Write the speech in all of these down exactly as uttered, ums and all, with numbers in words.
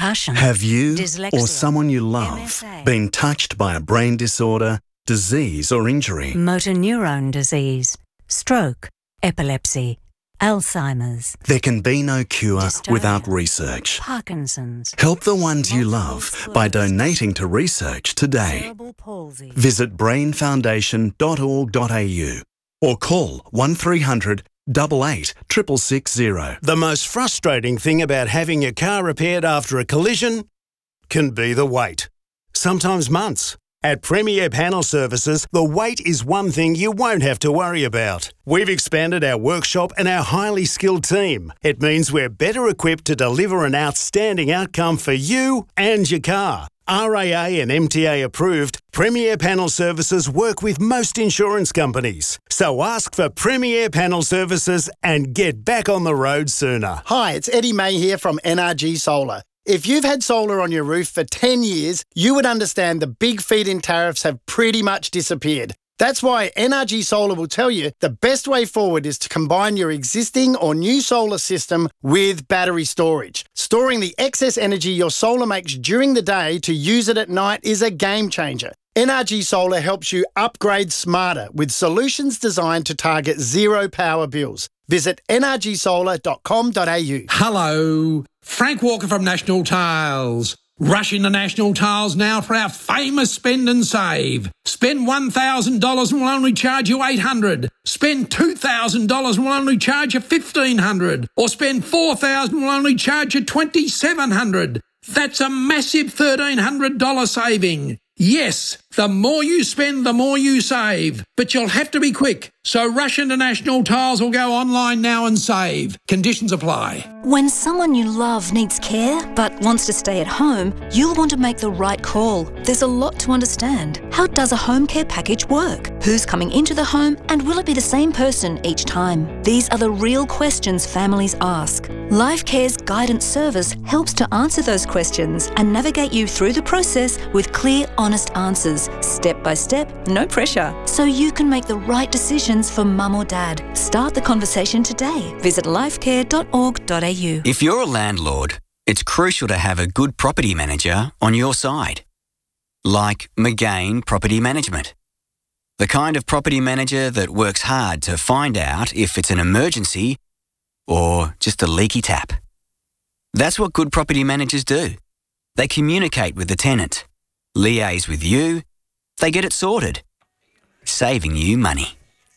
concussion, Have you dyslexia, or someone you M love S A, been touched by a brain disorder, disease or injury? motor neurone disease, stroke, epilepsy, Alzheimer's, There can be no cure dystonia, without research. Parkinson's, Help the ones you multiple love by sclerosis, donating to research today. cerebral palsy. Visit brain foundation dot org dot a u or call one three hundred, eight eight, six six six zero. The most frustrating thing about having your car repaired after a collision can be the wait. Sometimes months. At Premier Panel Services, the wait is one thing you won't have to worry about. We've expanded our workshop and our highly skilled team. It means we're better equipped to deliver an outstanding outcome for you and your car. R A A and M T A approved, Premier Panel Services work with most insurance companies. So ask for Premier Panel Services and get back on the road sooner. Hi, it's Eddie May here from N R G Solar. If you've had solar on your roof for ten years, you would understand the big feed-in tariffs have pretty much disappeared. That's why N R G Solar will tell you the best way forward is to combine your existing or new solar system with battery storage. Storing the excess energy your solar makes during the day to use it at night is a game changer. N R G Solar helps you upgrade smarter with solutions designed to target zero power bills. Visit n r g solar dot com dot a u. Hello, Frank Walker from National Tiles. Rush into National Tiles now for our famous spend and save. Spend one thousand dollars and we'll only charge you eight hundred dollars. Spend two thousand dollars and we'll only charge you fifteen hundred dollars. Or spend four thousand dollars and we'll only charge you twenty-seven hundred dollars. That's a massive thirteen hundred dollars saving. Yes, the more you spend, the more you save. But you'll have to be quick. So rush into National Tiles or go online now and save. Conditions apply. When someone you love needs care but wants to stay at home, you'll want to make the right call. There's a lot to understand. How does a home care package work? Who's coming into the home and will it be the same person each time? These are the real questions families ask. LifeCare's guidance service helps to answer those questions and navigate you through the process with clear, honest answers, step by step, no pressure, so you can make the right decisions for mum or dad. Start the conversation today. Visit lifecare dot org dot a u. If you're a landlord, it's crucial to have a good property manager on your side. Like McGain Property Management. The kind of property manager that works hard to find out if it's an emergency or just a leaky tap. That's what good property managers do. They communicate with the tenant, liaise with you, they get it sorted, saving you money.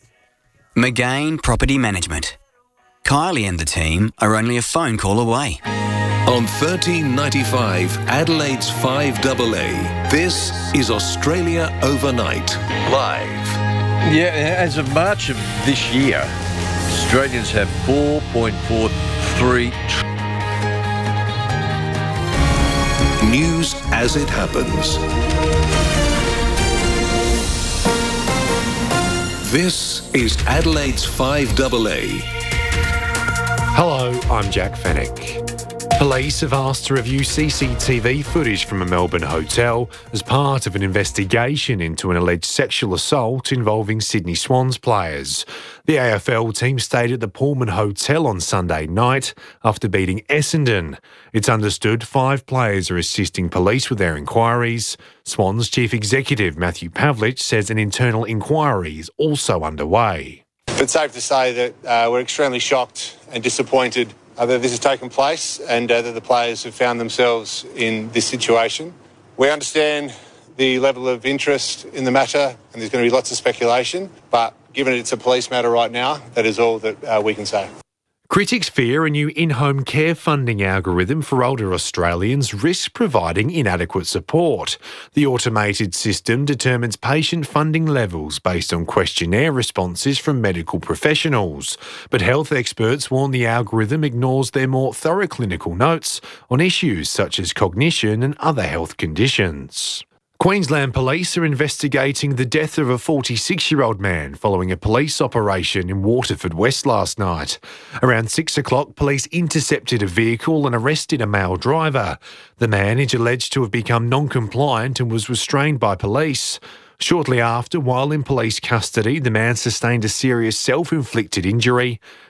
McGain Property Management. Kylie and the team are only a phone call away. On thirteen ninety-five, Adelaide's five A A, this is Australia Overnight, live. Yeah, as of March of this year, Australians have four point four three News as it happens. This is Adelaide's five A A. Hello, I'm Jack Fennick. Police have asked to review C C T V footage from a Melbourne hotel as part of an investigation into an alleged sexual assault involving Sydney Swans players. The A F L team stayed at the Pullman Hotel on Sunday night after beating Essendon. It's understood five players are assisting police with their inquiries. Swans Chief Executive Matthew Pavlich says an internal inquiry is also underway. It's safe to say that uh, we're extremely shocked and disappointed uh, that this has taken place and uh, that the players have found themselves in this situation. We understand the level of interest in the matter and there's going to be lots of speculation, but given it's a police matter right now, that is all that uh, we can say. Critics fear a new in-home care funding algorithm for older Australians risks providing inadequate support. The automated system determines patient funding levels based on questionnaire responses from medical professionals. But health experts warn the algorithm ignores their more thorough clinical notes on issues such as cognition and other health conditions. Queensland Police are investigating the death of a forty-six-year-old man following a police operation in Waterford West last night. Around six o'clock, police intercepted a vehicle and arrested a male driver. The man is alleged to have become non-compliant and was restrained by police. Shortly after, while in police custody, the man sustained a serious self-inflicted injury.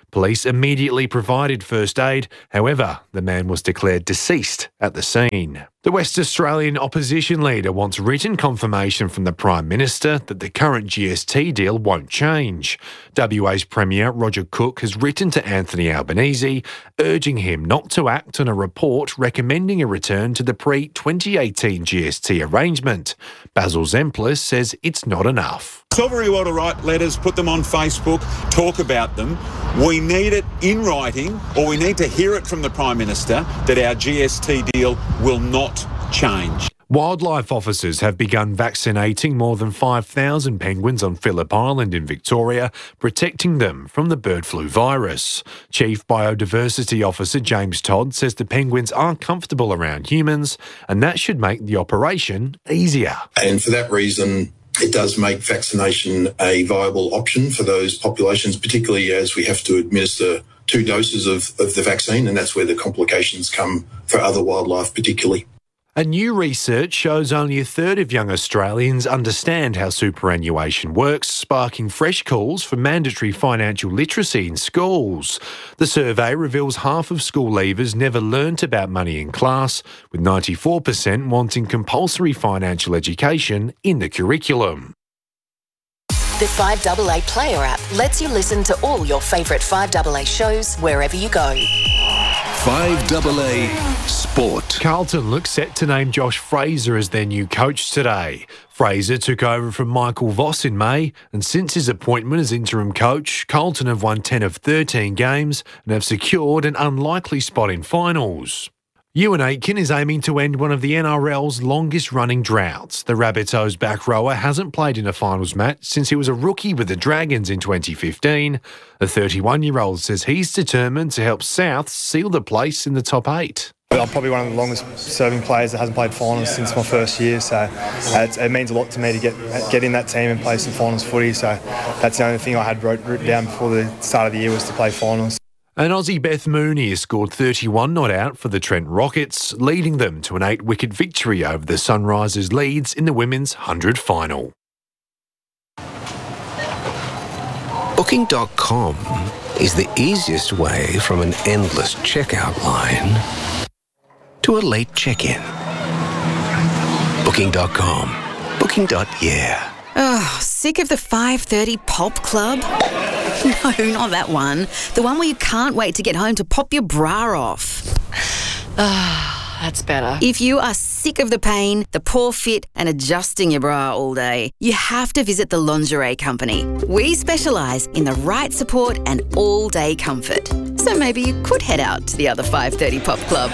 Police immediately provided first aid. However, the man was declared deceased at the scene. The West Australian opposition leader wants written confirmation from the Prime Minister that the current G S T deal won't change. W A's Premier Roger Cook has written to Anthony Albanese, urging him not to act on a report recommending a return to the pre twenty eighteen G S T arrangement. Basil Zemplis says it's not enough. It's all very well to write letters, put them on Facebook, talk about them. We need it in writing, or we need to hear it from the Prime Minister that our G S T deal will not change. Wildlife officers have begun vaccinating more than five thousand penguins on Phillip Island in Victoria, protecting them from the bird flu virus. Chief Biodiversity Officer James Todd says the penguins are comfortable around humans, and that should make the operation easier. And for that reason, it does make vaccination a viable option for those populations, particularly as we have to administer two doses of, of the vaccine, and that's where the complications come for other wildlife particularly. A new research shows only a third of young Australians understand how superannuation works, sparking fresh calls for mandatory financial literacy in schools. The survey reveals half of school leavers never learnt about money in class, with ninety-four percent wanting compulsory financial education in the curriculum. The five A A Player app lets you listen to all your favourite five A A shows wherever you go. five A A Sport. Carlton looks set to name Josh Fraser as their new coach today. Fraser took over from Michael Voss in May, and since his appointment as interim coach, Carlton have won ten of thirteen games and have secured an unlikely spot in finals. Ewan Aitken is aiming to end one of the N R L's longest-running droughts. The Rabbitohs back rower hasn't played in a finals match since he was a rookie with the Dragons in twenty fifteen. The thirty-one-year-old says he's determined to help South seal the place in the top eight. I'm probably one of the longest-serving players that hasn't played finals since my first year, so uh, it's, it means a lot to me to get get in that team and play some finals footy. So that's the only thing I had wrote, written down before the start of the year was to play finals. And Aussie Beth Mooney has scored thirty-one not out for the Trent Rockets, leading them to an eight-wicket victory over the Sunrisers Leeds in the women's one hundred final. Booking dot com is the easiest way from an endless checkout line to a late check-in. Booking dot com. Booking. Yeah. Oh, sick of the five thirty pop club? No, not that one. The one where you can't wait to get home to pop your bra off. Ah, that's better. If you are sick of the pain, the poor fit, and adjusting your bra all day, you have to visit the Lingerie Company. We specialise in the right support and all-day comfort. So maybe you could head out to the other five thirty pop club.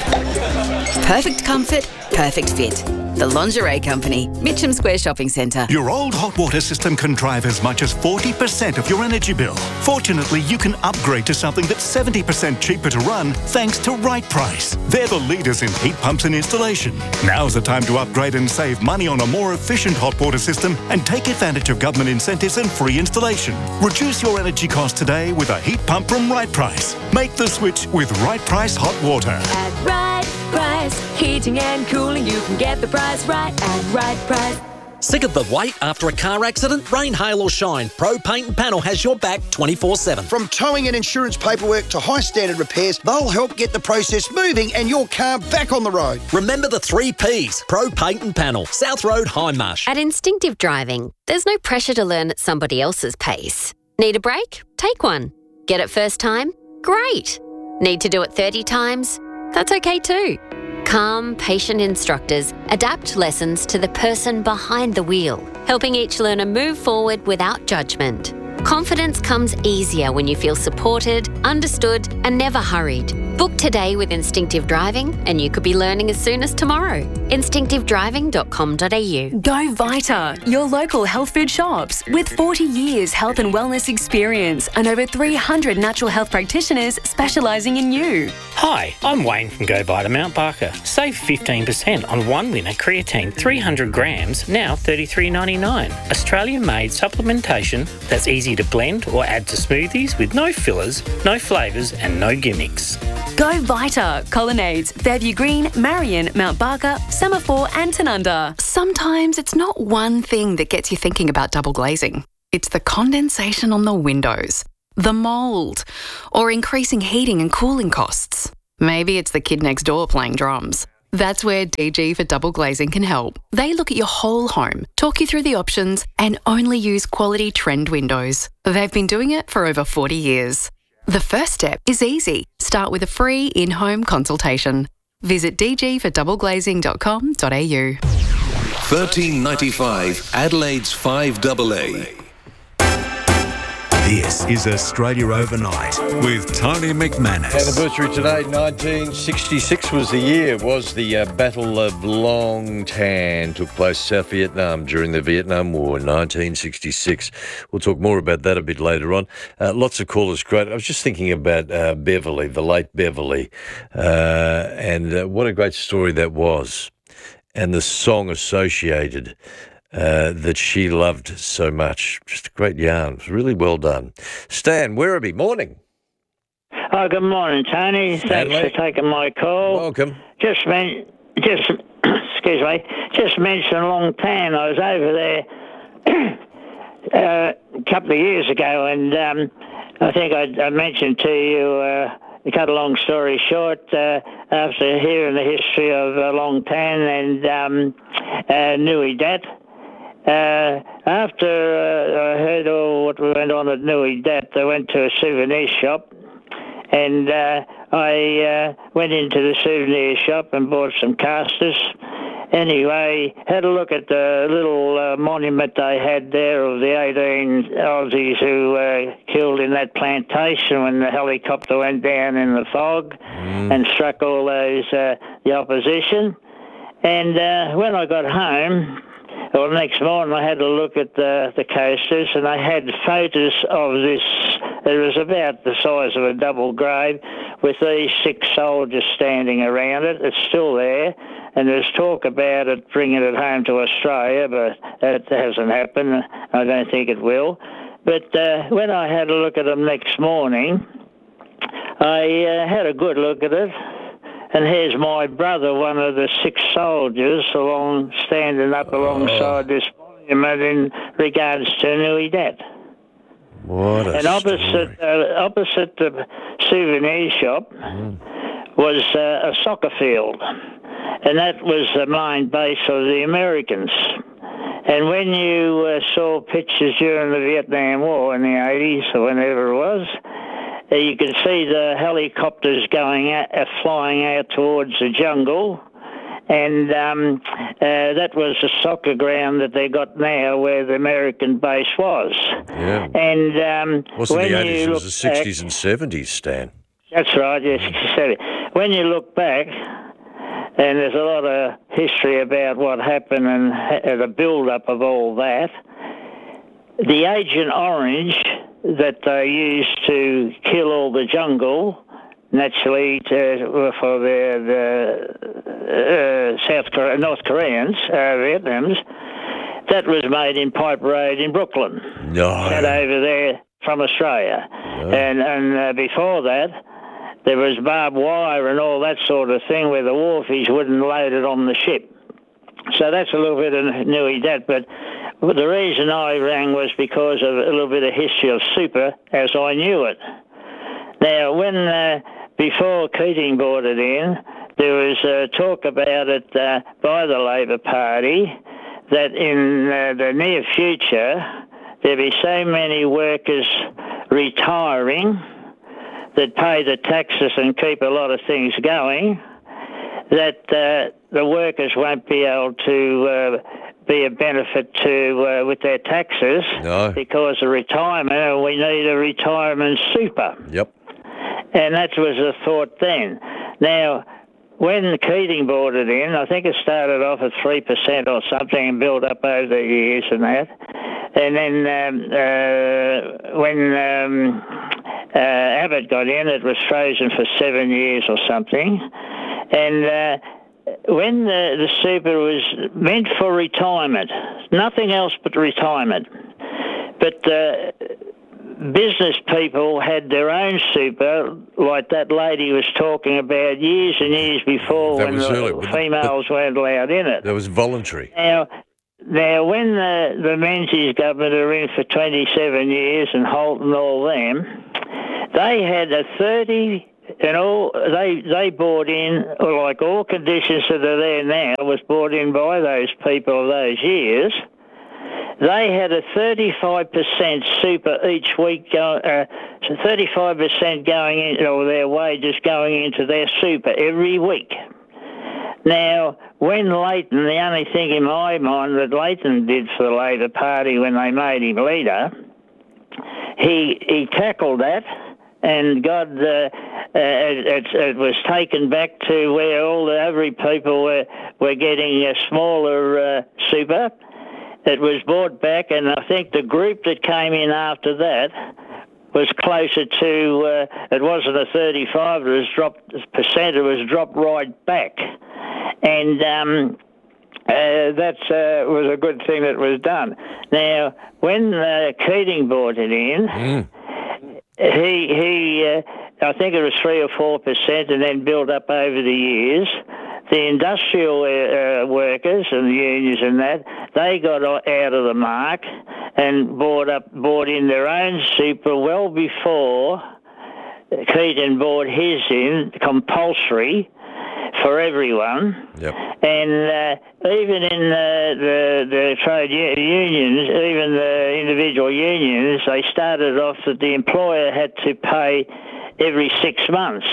Perfect comfort, perfect fit. The Lingerie Company, Mitcham Square Shopping Centre. Your old hot water system can drive as much as forty percent of your energy bill. Fortunately, you can upgrade to something that's seventy percent cheaper to run thanks to Right Price. They're the leaders in heat pumps and installation. Now's the time to upgrade and save money on a more efficient hot water system and take advantage of government incentives and free installation. Reduce your energy costs today with a heat pump from Right Price. Make the switch with Right Price Hot Water. At Right Price, heating and cooling, you can get the price right at Right Price. Sick of the wait after a car accident? Rain, hail or shine, Pro Paint and Panel has your back twenty-four seven. From towing and insurance paperwork to high standard repairs, they'll help get the process moving and your car back on the road. Remember the three Ps, Pro Paint and Panel, South Road, Hindmarsh. At Instinctive Driving, there's no pressure to learn at somebody else's pace. Need a break? Take one. Get it first time? Great. Need to do it thirty times? That's okay too. Calm, patient instructors adapt lessons to the person behind the wheel, helping each learner move forward without judgment. Confidence comes easier when you feel supported, understood, and never hurried. Book today with Instinctive Driving, and you could be learning as soon as tomorrow. instinctive driving dot com dot a u. Go Vita, your local health food shops. With forty years health and wellness experience and over three hundred natural health practitioners specialising in you. Hi, I'm Wayne from Go Vita Mount Barker. Save fifteen percent on one winner creatine three hundred grams, now thirty-three ninety-nine. Australian-made supplementation that's easy to blend or add to smoothies with no fillers, no flavours and no gimmicks. Go Vita, Colonnades, Fairview Green, Marion, Mount Barker, Semaphore and Tanunda. Sometimes it's not one thing that gets you thinking about double glazing. It's the condensation on the windows. the mould, or increasing heating and cooling costs. Maybe it's the kid next door playing drums. That's where D G for Double Glazing can help. They look at your whole home, talk you through the options, and only use quality trend windows. They've been doing it for over forty years. The first step is easy. Start with a free in-home consultation. Visit d g for double glazing dot com dot a u. thirteen ninety-five Adelaide's five double A. This is Australia Overnight with Tony McManus. Anniversary today, nineteen sixty-six was the year, was the uh, Battle of Long Tan. Took place South Vietnam during the Vietnam War in nineteen sixty-six. We'll talk more about that a bit later on. Uh, lots of callers, great. I was just thinking about uh, Beverly, the late Beverly, uh, and uh, what a great story that was, and the song associated Uh, that she loved so much. Just a great yarn. It was really well done. Stan Werribee, morning. Oh, good morning, Tony. Stanley. Thanks for taking my call. Welcome. Just men- just excuse me. Just mentioned Long Tan. I was over there uh, a couple of years ago, and um, I think I, I mentioned to you. Uh, to cut a long story short, uh, after hearing the history of uh, Long Tan and um, uh, Nui Dat. Uh, after uh, I heard all what went on at Nui Dat, I went to a souvenir shop, and uh, I uh, went into the souvenir shop and bought some casters. Anyway, had a look at the little uh, monument they had there of the eighteen Aussies who uh, killed in that plantation when the helicopter went down in the fog mm. and struck all those, uh, the opposition. And uh, when I got home, well, the next morning I had a look at the, the coasters, and I had photos of this. It was about the size of a double grave with these six soldiers standing around it. It's still there, and there's talk about it bringing it home to Australia, but that hasn't happened. I don't think it will. But uh, when I had a look at them next morning, I uh, had a good look at it. And here's my brother, one of the six soldiers, along standing up alongside this monument in regards to Nui Dat. What a And opposite, uh, opposite the souvenir shop mm. was uh, a soccer field, and that was the main base of the Americans. And when you uh, saw pictures during the Vietnam War in the eighties or whenever it was, Uh, you could see the helicopters going out, uh, flying out towards the jungle, and um, uh, that was the soccer ground that they got now where the American base was. Yeah. And um, wasn't when the eighties, you it look was the sixties back, and seventies, Stan. That's right, yes, sixty-seven. When you look back, and there's a lot of history about what happened and uh, the build-up of all that, the Agent Orange that they used to kill all the jungle, naturally, to, for the, the uh, South Korea, North Koreans, uh, Vietnamese, that was made in Pipe Road in Brooklyn. No. Sent over there from Australia. No. And, and uh, before that, there was barbed wire and all that sort of thing where the wharfies wouldn't load it on the ship. So that's a little bit of Nui Dat, but the reason I rang was because of a little bit of history of super, as I knew it. Now, when uh, before Keating brought it in, there was uh, talk about it uh, by the Labor Party that in uh, the near future there'd be so many workers retiring that pay the taxes and keep a lot of things going that uh, the workers won't be able to uh, be a benefit to uh, with their taxes no. because of retirement, and we need a retirement super. Yep. And that was the thought then. Now, when Keating brought it in, I think it started off at three percent or something and built up over the years and that. And then um, uh, when um, uh, Abbott got in, it was frozen for seven years or something. And uh, when the, the super was meant for retirement, nothing else but retirement. But uh, business people had their own super, like that lady was talking about years and years before that when was the early. females weren't allowed in it. That was voluntary. Now, Now, when the, the Menzies government are in for twenty-seven years and Holt and all them, they had a thirty, and all they they bought in, like all conditions that are there now, was bought in by those people of those years. They had a thirty-five percent super each week, go, uh, so thirty-five percent going in, or their wages going into their super every week. Now, when Leighton, the only thing in my mind that Leighton did for the Labor Party when they made him leader, he he tackled that and got, uh, uh, it, it was taken back to where all the average people were, were getting a smaller uh, super. It was brought back, and I think the group that came in after that was closer to, uh, it wasn't a thirty-five, it was dropped, percent, it was dropped right back. And um, uh, that uh, was a good thing that was done. Now, when uh, Keating brought it in, mm. he, he uh, I think it was three or four percent, and then built up over the years. The industrial uh, workers and the unions and that, they got out of the mark and bought up, bought in their own super well before Keating bought his in, compulsory for everyone. Yep. And uh, even in the, the, the trade unions, even the individual unions, they started off that the employer had to pay every six months.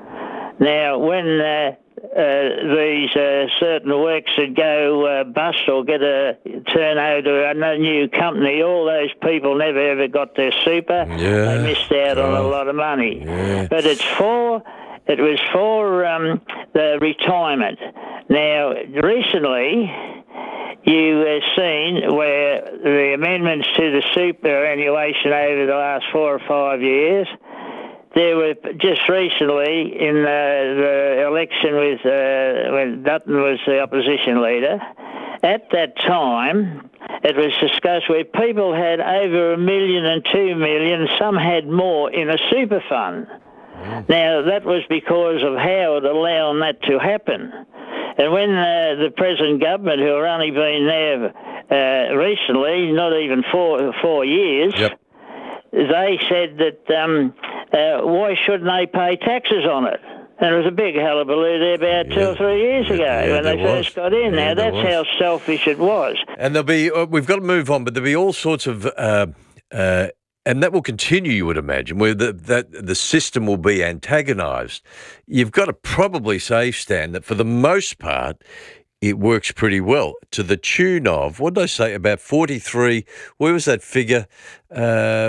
Now, when uh, uh, these uh, certain works would go uh, bust or get a turn over to a new company, all those people never ever got their super. Yeah. They missed out oh. on a lot of money. Yeah. But it's for... It was for um, the retirement. Now, recently, you have seen where the amendments to the superannuation over the last four or five years, there were just recently in the, the election with uh, when Dutton was the opposition leader, at that time, it was discussed where people had over a million and two million, some had more in a super fund. Now, that was because of Howard allowing that to happen. And when uh, the present government, who have only been there uh, recently, not even four, four years, yep. they said that um, uh, why shouldn't they pay taxes on it? And there was a big hullabaloo there about yeah. two or three years ago yeah, when they was. first got in. Yeah, now, that's was. how selfish it was. And there'll be, uh, we've got to move on, but there'll be all sorts of... Uh, uh, And that will continue, you would imagine, where the, that the system will be antagonised. You've got to probably say, Stan, that for the most part, it works pretty well to the tune of, what did I say, about forty-three, where was that figure? Uh,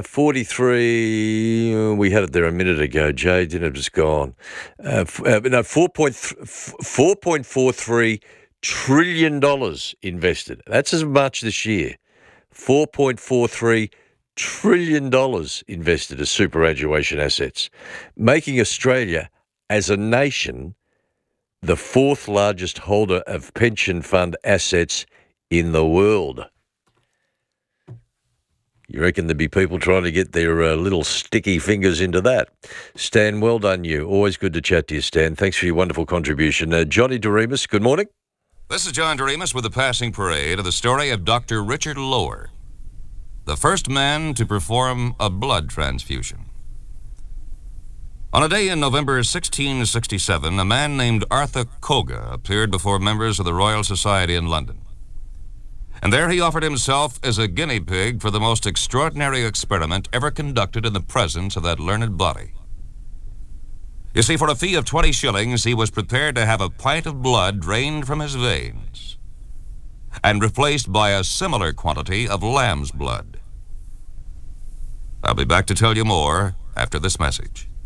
forty-three, we had it there a minute ago, Jay, didn't it? It was gone. Uh, uh, no, four point four three trillion dollars invested. That's as much this year. four point four three trillion dollars invested as superannuation assets, making Australia as a nation the fourth largest holder of pension fund assets in the world. You reckon there'd be people trying to get their uh, little sticky fingers into that? Stan, well done you. Always good to chat to you, Stan. Thanks for your wonderful contribution. Uh, Johnny Doremus, good morning. This is John Doremus with the passing parade of the story of Doctor Richard Lower, the first man to perform a blood transfusion. On a day in November sixteen sixty-seven, a man named Arthur Koga appeared before members of the Royal Society in London. And there he offered himself as a guinea pig for the most extraordinary experiment ever conducted in the presence of that learned body. You see, for a fee of twenty shillings, he was prepared to have a pint of blood drained from his veins and replaced by a similar quantity of lamb's blood. I'll be back to tell you more after this message.